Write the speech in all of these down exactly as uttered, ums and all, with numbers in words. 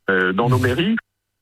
euh, dans nos mairies.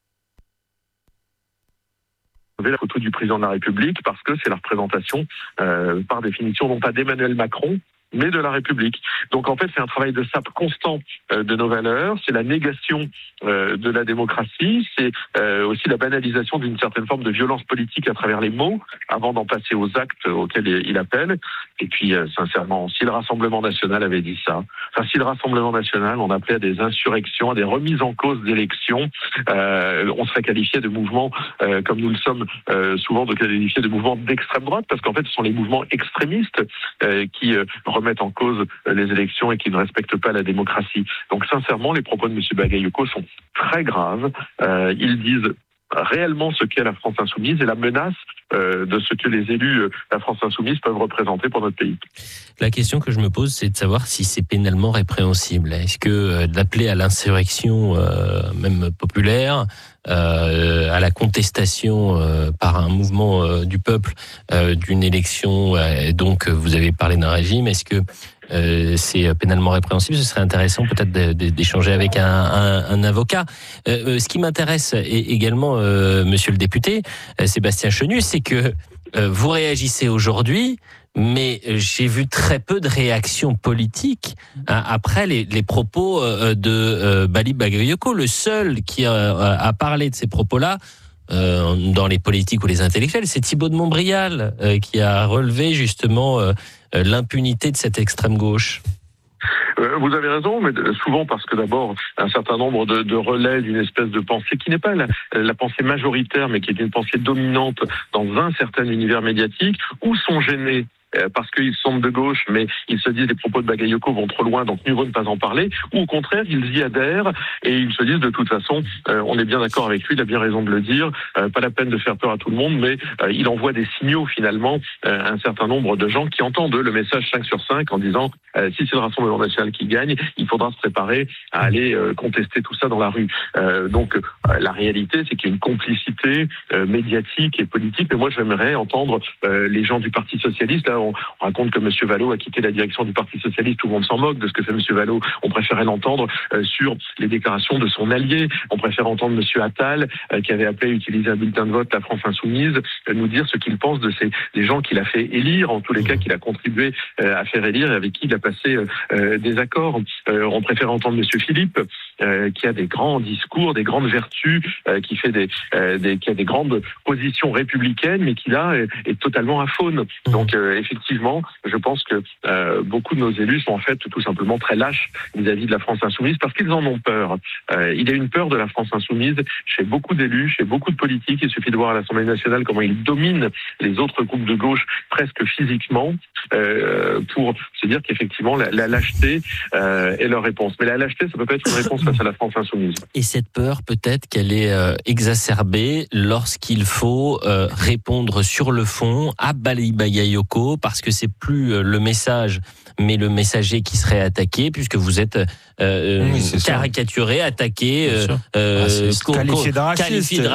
La photo du président de la République parce que c'est la représentation, euh, par définition, non pas d'Emmanuel Macron, mais de la République. Donc en fait, c'est un travail de sape constant euh, de nos valeurs, c'est la négation euh, de la démocratie, c'est euh, aussi la banalisation d'une certaine forme de violence politique à travers les mots, avant d'en passer aux actes auxquels il appelle. Et puis, euh, sincèrement, si le Rassemblement national avait dit ça, enfin si le Rassemblement national en appelait à des insurrections, à des remises en cause d'élections, euh, on serait qualifié de mouvement, euh, comme nous le sommes euh, souvent, de qualifier de mouvement d'extrême droite, parce qu'en fait, ce sont les mouvements extrémistes euh, qui euh, remettent en cause les élections et qui ne respectent pas la démocratie. Donc sincèrement, les propos de M. Bagayoko sont très graves. Euh, ils disent réellement ce qu'est la France insoumise et la menace euh, de ce que les élus de la France insoumise peuvent représenter pour notre pays. La question que je me pose, c'est de savoir si c'est pénalement répréhensible. Est-ce que euh, d'appeler à l'insurrection, euh, même populaire, euh, à la contestation euh, par un mouvement euh, du peuple euh, d'une élection, euh, donc vous avez parlé d'un régime, est-ce que Euh, c'est pénalement répréhensible? Ce serait intéressant peut-être d'échanger avec un, un, un avocat. Euh, ce qui m'intéresse également, euh, monsieur le député, euh, Sébastien Chenu, c'est que euh, vous réagissez aujourd'hui, mais j'ai vu très peu de réactions politiques hein, après les, les propos euh, de euh, Bali Bagayoko. Le seul qui a, a parlé de ces propos-là, Euh, dans les politiques ou les intellectuels, c'est Thibault de Montbrial euh, qui a relevé justement euh, euh, l'impunité de cette extrême gauche. Euh, vous avez raison, mais souvent parce que d'abord, un certain nombre de, de relais d'une espèce de pensée qui n'est pas la, la pensée majoritaire, mais qui est une pensée dominante dans un certain univers médiatique, ou sont gênés parce qu'ils sont de gauche, mais ils se disent les propos de Bagayoko vont trop loin, donc mieux vaut ne pas en parler, ou au contraire, ils y adhèrent et ils se disent de toute façon, euh, on est bien d'accord avec lui, il a bien raison de le dire, euh, pas la peine de faire peur à tout le monde, mais euh, il envoie des signaux finalement euh, à un certain nombre de gens qui entendent le message cinq sur cinq en disant euh, si c'est le Rassemblement national qui gagne, il faudra se préparer à aller euh, contester tout ça dans la rue. Euh, donc euh, la réalité, c'est qu'il y a une complicité euh, médiatique et politique, mais moi j'aimerais entendre euh, les gens du Parti socialiste. Là, on raconte que M. Vallot a quitté la direction du Parti socialiste, tout le monde s'en moque de ce que fait M. Vallot. On préférait l'entendre euh, sur les déclarations de son allié. On préfère entendre M. Attal, euh, qui avait appelé à utiliser un bulletin de vote, la France insoumise, euh, nous dire ce qu'il pense de ces des gens qu'il a fait élire, en tous les cas qu'il a contribué euh, à faire élire et avec qui il a passé euh, euh, des accords. Euh, on préfère entendre M. Philippe, euh, qui a des grands discours, des grandes vertus, euh, qui fait des, euh, des qui a des grandes positions républicaines, mais qui là est, est totalement aphone. Donc euh, effectivement, je pense que euh, beaucoup de nos élus sont en fait tout simplement très lâches vis-à-vis de la France insoumise parce qu'ils en ont peur. Euh, il y a une peur de la France insoumise chez beaucoup d'élus, chez beaucoup de politiques. Il suffit de voir à l'Assemblée nationale comment ils dominent les autres groupes de gauche presque physiquement euh, pour se dire qu'effectivement la, la lâcheté euh, est leur réponse. Mais la lâcheté, ça peut pas être une réponse face à la France insoumise. Et cette peur, peut-être qu'elle est euh, exacerbée lorsqu'il faut euh, répondre sur le fond à Bali Bagayoko, parce que c'est plus le message, mais le messager qui serait attaqué, puisque vous êtes euh, oui, caricaturé, attaqué, euh, ah, euh, qualifié de raciste.